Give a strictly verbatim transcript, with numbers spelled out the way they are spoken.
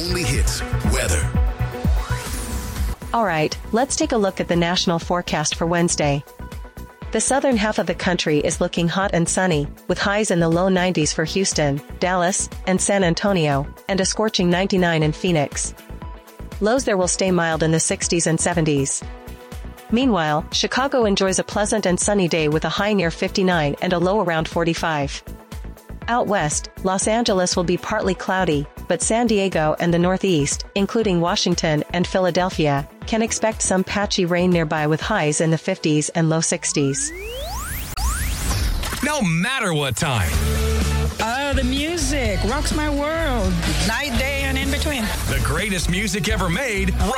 only hits, weather. All right, let's take a look at the national forecast for Wednesday. The southern half of the country is looking hot and sunny, with highs in the low nineties for Houston, Dallas, and San Antonio, and a scorching ninety-nine in Phoenix. Lows there will stay mild in the sixties and seventies. Meanwhile, Chicago enjoys a pleasant and sunny day with a high near fifty-nine and a low around forty-five. Out west, Los Angeles will be partly cloudy, but San Diego and the Northeast, including Washington and Philadelphia, can expect some patchy rain nearby with highs in the fifties and low sixties. No matter what time. Oh, the music rocks my world. Night, day, and in between. The greatest music ever made.